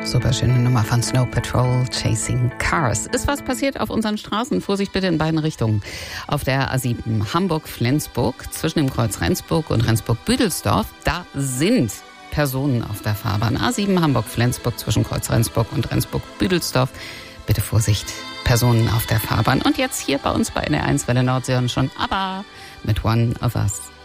Super schöne Nummer von Snow Patrol, Chasing Cars. Ist was passiert auf unseren Straßen? Vorsicht bitte in beiden Richtungen. Auf der A7 Hamburg-Flensburg zwischen dem Kreuz Rendsburg und Rendsburg-Büdelsdorf, da sind Personen auf der Fahrbahn. A7 Hamburg-Flensburg zwischen Kreuz Rendsburg und Rendsburg-Büdelsdorf. Bitte Vorsicht, Personen auf der Fahrbahn. Und jetzt hier bei uns bei NR1 Welle Nordsee schon aber mit One of Us.